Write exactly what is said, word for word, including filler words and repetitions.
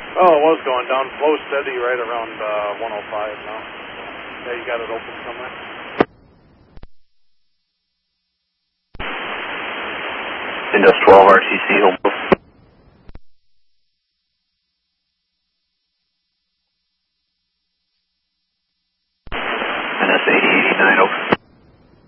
Oh, it was going down. Flow steady right around uh, one oh five now. Yeah, you got it open somewhere? Indus twelve R C C, home.